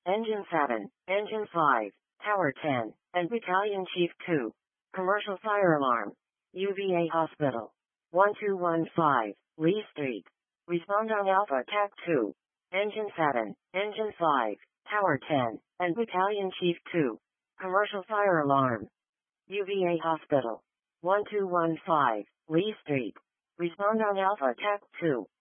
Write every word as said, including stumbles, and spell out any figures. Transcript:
Engine seven, Engine five, Tower ten, and Battalion Chief two. Commercial fire alarm. U V A Hospital. one two one five, Lee Street. Respond on Alpha T A C two. Engine seven, Engine five, Tower ten, and Battalion Chief two. Commercial fire alarm. U V A Hospital. one two one five, Lee Street. Respond on Alpha T A C two.